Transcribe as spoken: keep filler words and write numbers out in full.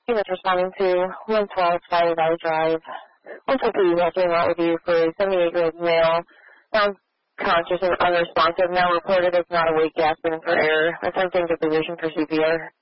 He was responding to one twelve Fire Valley Drive. one fifty has been out with you for a seventy-eight-year-old male. Found conscious and unresponsive. Now reported as not awake, gasping for air. Attempting to position for C P R.